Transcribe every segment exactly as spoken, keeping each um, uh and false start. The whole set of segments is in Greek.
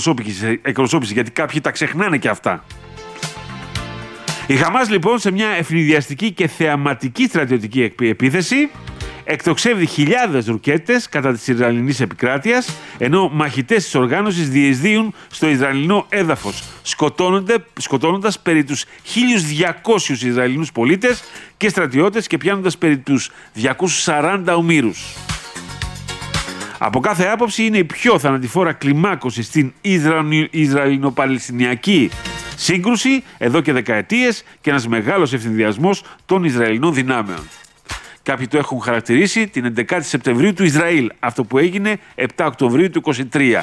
εκπροσώπηση, εκπροσώπηση, γιατί κάποιοι τα ξεχνάνε και αυτά. Η Χαμάς λοιπόν σε μια ευνηδιαστική και θεαματική στρατιωτική επίθεση εκτοξεύει χιλιάδες ρουκέτες κατά της Ισραηλινής επικράτειας, ενώ μαχητές της οργάνωσης διεισδύουν στο Ισραηλινό έδαφος, σκοτώνοντας περί τους χίλιους διακόσιους Ισραηλινούς πολίτες και στρατιώτες και πιάνοντας περί τους διακόσιους σαράντα ομήρους. Από κάθε άποψη είναι η πιο θανατηφόρα κλιμάκωση στην Ισραηλινο-Παλαιστινιακή σύγκρουση εδώ και δεκαετίες και ένας μεγάλος ευθυνδιασμός των Ισραηλινών δυνάμεων. Κάποιοι το έχουν χαρακτηρίσει την έντεκα Σεπτεμβρίου του Ισραήλ, αυτό που έγινε επτά Οκτωβρίου του είκοσι τρία.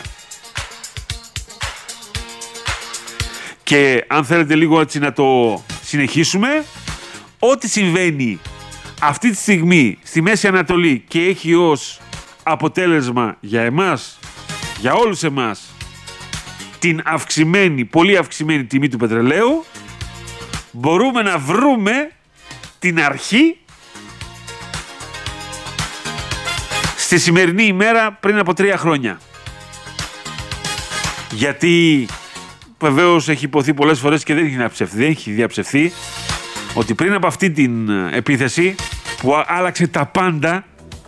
Και αν θέλετε λίγο έτσι να το συνεχίσουμε, ό,τι συμβαίνει αυτή τη στιγμή στη Μέση Ανατολή και έχει ως αποτέλεσμα για εμάς, για όλους εμάς, την αυξημένη, πολύ αυξημένη τιμή του πετρελαίου, μπορούμε να βρούμε την αρχή στη σημερινή ημέρα πριν από τρία χρόνια. Γιατί βεβαίως έχει υποθεί πολλές φορές και δεν έχει διαψευθεί, δεν έχει διαψευθεί ότι πριν από αυτή την επίθεση που άλλαξε τα πάντα,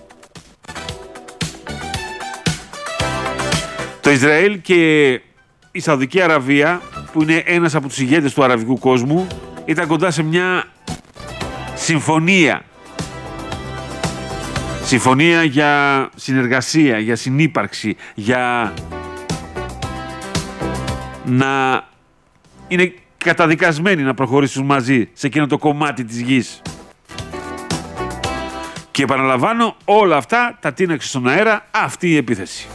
το Ισραήλ και η Σαουδική Αραβία, που είναι ένας από τους ηγέτες του αραβικού κόσμου, ήταν κοντά σε μια συμφωνία. Συμφωνία για συνεργασία, για συνύπαρξη, για να είναι καταδικασμένοι να προχωρήσουν μαζί σε εκείνο το κομμάτι της γης. Και επαναλαμβάνω, όλα αυτά τα τίναξε στον αέρα αυτή η επίθεση.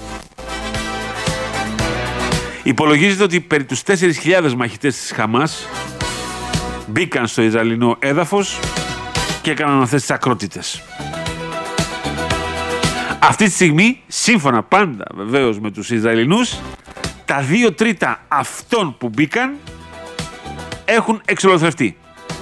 Υπολογίζεται ότι περί τους τέσσερις χιλιάδες μαχητές της Χαμάς μπήκαν στο Ισραηλινό έδαφος και έκαναν αυτές τις ακρότητες. Αυτή τη στιγμή, σύμφωνα πάντα βεβαίως με τους Ισραηλινούς, τα δύο τρίτα αυτών που μπήκαν έχουν εξολοθρευτεί.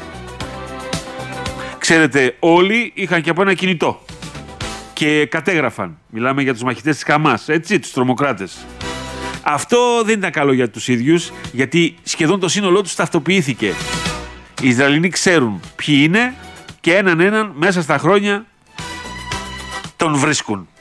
Ξέρετε, όλοι είχαν και από ένα κινητό και κατέγραφαν. Μιλάμε για τους μαχητές της Χαμάς, έτσι, τους τρομοκράτες. Αυτό δεν ήταν καλό για τους ίδιους, γιατί σχεδόν το σύνολό τους ταυτοποιήθηκε. Οι Ισραηλινοί ξέρουν ποιοι είναι και έναν έναν μέσα στα χρόνια τον βρίσκουν.